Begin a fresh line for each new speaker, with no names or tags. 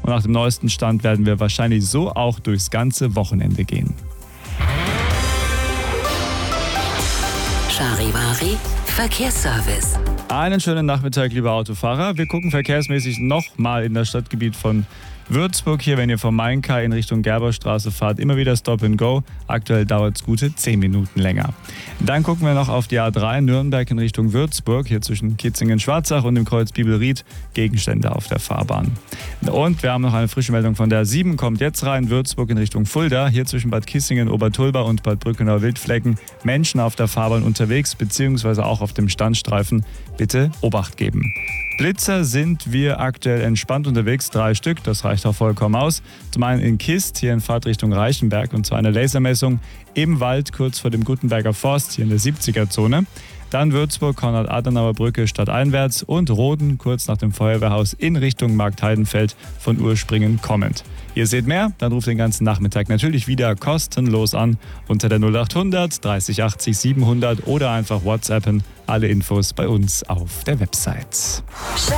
Und nach dem neuesten Stand werden wir wahrscheinlich so auch durchs ganze Wochenende gehen.
Charivari Verkehrsservice.
Einen schönen Nachmittag, liebe Autofahrer. Wir gucken verkehrsmäßig nochmal in das Stadtgebiet von Würzburg hier, wenn ihr vom Mainkai in Richtung Gerberstraße fahrt, immer wieder Stop and Go. Aktuell dauert es gute 10 Minuten länger. Dann gucken wir noch auf die A3 Nürnberg in Richtung Würzburg, hier zwischen Kitzingen-Schwarzach und dem Kreuz Bibelried, Gegenstände auf der Fahrbahn. Und wir haben noch eine frische Meldung von der A7, kommt jetzt rein, Würzburg in Richtung Fulda, hier zwischen Bad Kissingen, Obertulba und Bad Brückenau-Wildflecken. Menschen auf der Fahrbahn unterwegs, beziehungsweise auch auf dem Standstreifen, bitte Obacht geben. Blitzer sind wir aktuell entspannt unterwegs, 3 Stück, das reicht auch vollkommen aus. Zum einen in Kist, hier in Fahrtrichtung Reichenberg, und zwar eine Lasermessung im Wald kurz vor dem Gutenberger Forst, hier in der 70er-Zone. Dann Würzburg, Konrad-Adenauer-Brücke stadteinwärts und Roden kurz nach dem Feuerwehrhaus in Richtung Marktheidenfeld von Urspringen kommend. Ihr seht mehr, dann ruft den ganzen Nachmittag natürlich wieder kostenlos an unter der 0800 30 80 700 oder einfach WhatsAppen. Alle Infos bei uns auf der Website.